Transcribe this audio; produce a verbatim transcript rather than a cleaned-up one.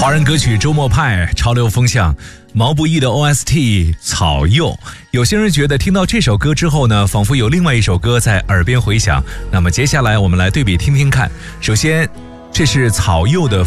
华人歌曲周末派，潮流风向，毛不易的 O S T 草柚。有些人觉得听到这首歌之后呢，仿佛有另外一首歌在耳边回响。那么接下来我们来对比听听看。首先，这是草柚的